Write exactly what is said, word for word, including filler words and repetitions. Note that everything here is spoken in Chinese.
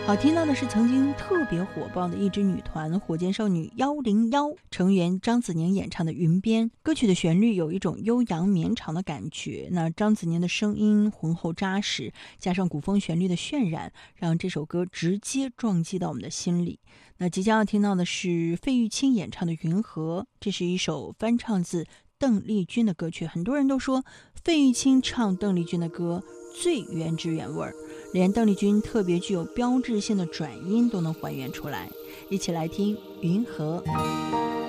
好，听到的是曾经特别火爆的一支女团火箭少女一零一，成员张子宁演唱的《云边》。歌曲的旋律有一种悠扬绵长的感觉，那张子宁的声音浑厚扎实，加上古风旋律的渲染，让这首歌直接撞击到我们的心里。那即将要听到的是费玉清演唱的《云河》，这是一首翻唱自邓丽君的歌曲。很多人都说费玉清唱邓丽君的歌最原汁原味，连邓丽君特别具有标志性的转音都能还原出来。一起来听《云河》。